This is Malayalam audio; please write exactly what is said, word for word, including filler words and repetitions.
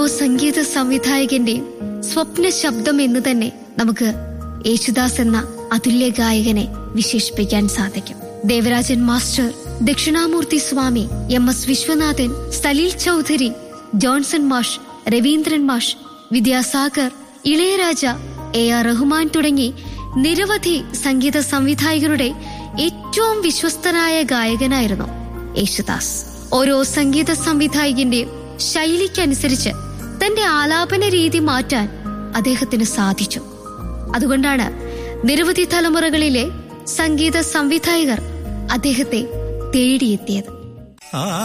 സംഗീത സംവിധായകന്റെയും സ്വപ്ന ശബ്ദം എന്ന് തന്നെ നമുക്ക് യേശുദാസ് എന്ന അതുല്യ ഗായകനെ വിശേഷിപ്പിക്കാൻ സാധിക്കും. ദേവരാജൻ മാസ്റ്റർ, ദക്ഷിണാമൂർത്തി സ്വാമി, M S Viswanathan, Saleel Chaudhary, Johnson മാഷ്, രവീന്ദ്രൻ മാഷ്, വിദ്യാസാഗർ, ഇളയരാജ, എ ആർ റഹ്മാൻ തുടങ്ങി നിരവധി സംഗീത സംവിധായകരുടെ ഏറ്റവും വിശ്വസ്തനായ ഗായകനായിരുന്നു യേശുദാസ്. ഓരോ സംഗീത സംവിധായകന്റെയും ശൈലിക്കനുസരിച്ച് തന്റെ ആലാപന രീതി മാറ്റാൻ അദ്ദേഹത്തിന് സാധിച്ചു. അതുകൊണ്ടാണ് നിരവധി തലമുറകളിലെ സംഗീത സംവിധായകർ അദ്ദേഹത്തെ തേടിയെത്തിയത്.